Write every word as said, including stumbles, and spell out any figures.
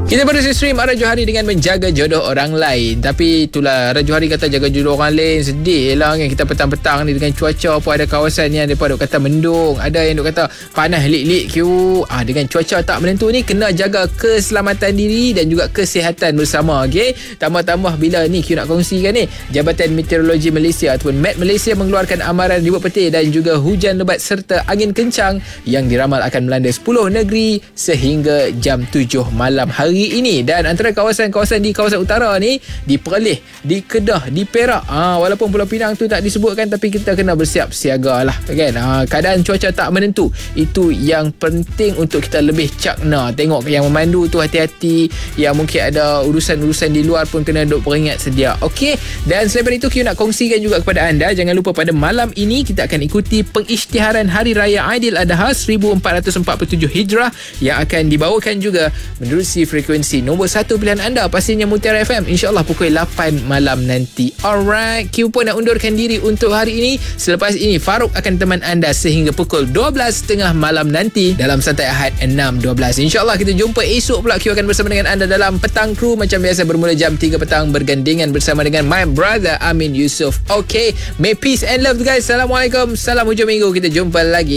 Kita berusaha stream Arah Johari dengan menjaga jodoh orang lain. Tapi itulah, Arah Johari kata jaga jodoh orang lain. Sedih lah kan kita petang-petang ni dengan cuaca pun. Ada kawasan yang mereka duk kata mendung, ada yang duk kata panas lik-lik kiu. Ah, dengan cuaca tak menentu ni, kena jaga keselamatan diri dan juga kesihatan bersama. Okay? Tambah-tambah bila ni Q nak kongsikan ni, Jabatan Meteorologi Malaysia ataupun Met Malaysia mengeluarkan amaran ribut petir dan juga hujan lebat serta angin kencang yang diramal akan melanda sepuluh negeri sehingga jam tujuh malam hari ini. Dan antara kawasan-kawasan di kawasan utara ni, di Perlis, di Kedah, di Perak, ha, walaupun Pulau Pinang tu tak disebutkan, tapi kita kena bersiap siaga lah kan. Ha, keadaan cuaca tak menentu, itu yang penting untuk kita lebih cakna. Tengok yang memandu tu hati-hati, yang mungkin ada urusan-urusan di luar pun kena duk peringat sedia. Okey, dan selain itu Q nak kongsikan juga kepada anda, jangan lupa pada malam ini kita akan ikuti pengisytiharan Hari Raya Aidiladha seribu empat ratus empat puluh tujuh Hijrah yang akan dibawakan juga menerusi frekuensi nombor satu pilihan anda, pastinya Mutiara F M, insyaAllah pukul lapan malam nanti. Alright, Q pun nak undurkan diri untuk hari ini. Selepas ini Farouk akan teman anda sehingga pukul dua belas tiga puluh malam nanti dalam Santai Ahad enam dua belas. InsyaAllah kita jumpa esok pula. Q akan bersama dengan anda dalam Petang Kru macam biasa, bermula jam tiga petang bergandengan bersama dengan my brother Amin Yusof. Okay, may peace and love guys. Assalamualaikum, salam hujung minggu, kita jumpa lagi.